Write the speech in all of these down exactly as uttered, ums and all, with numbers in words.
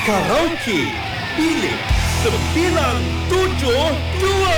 Karaoke Bilik sembilan tujuh dua.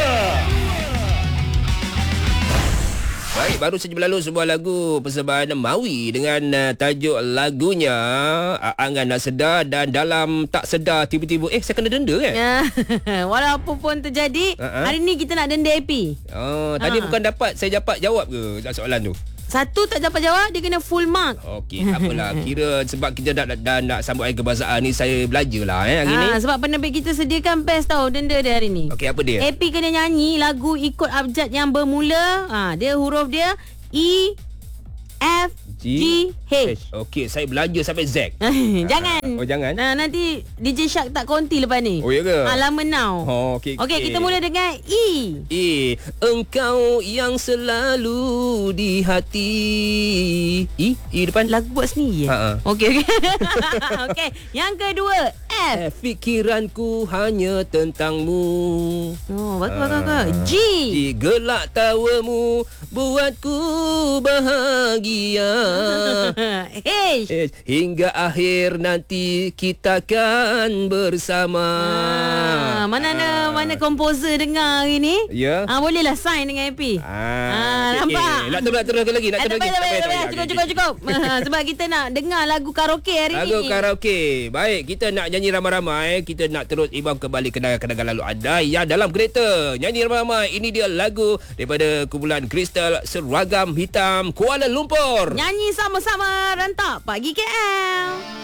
Baik, baru saja berlalu sebuah lagu persembahan Mawi dengan uh, tajuk lagunya Angan Nak Sedar, dan dalam tak sedar tiba-tiba eh saya kena denda kan? Ya. Walaupun pun terjadi, Uh-huh. hari ni kita nak denda A P. Oh, tadi Ha. bukan dapat saya dapat jawab ke soalan tu? Satu tak dapat jawab, dia kena full mark. Okey, tak apalah. Kira sebab kita dah, dah, dah nak sambut hari kebahasaan ni, saya belajarlah eh, hari ni. Ha, sebab penerbit kita sediakan best tau denda dia hari ni. Okey, apa dia? A P kena nyanyi lagu ikut abjad yang bermula. Ha, dia huruf dia E, F, G, H. Okey, saya belajar sampai Z. Jangan. Oh, jangan? Nah, nanti D J Shark tak konti lepas ni. Oh, ya ke? Ha, lama now. Oh, okey. Okey, kita mula dengan E. E, engkau yang selalu di hati. E, E depan. Lagu buat sendiri. Ha, ha. Okey, okey. Okey, yang kedua F. Eh, fikiranku hanya tentangmu. Oh, bagus, bagus, bagus. G. G, gelak tawamu buatku bahagia. H. Eh, hingga akhir nanti kita kan bersama. Ah, mana ada mana komposer dengar hari ni? Ya. Ah, bolehlah sign dengan A P. Ah, Ah, okey, nampak? okey. Nak terus terus lagi, nak Eh, terus tak lagi. payah, tak payah, tak payah. Okey, Cukup, okey, cukup, okey. cukup. Ah, sebab kita nak dengar lagu karaoke hari ni. Lagu karaoke. Baik, kita nak nyanyi ramai-ramai. Kita nak terus imbang kembali kenangan-kenangan lalu anda yang dalam kereta. Nyanyi ramai-ramai. Ini dia lagu daripada kumpulan Kristal Seragam Hitam Kuala Lumpur. Nyanyi sama-sama rentak pagi K L.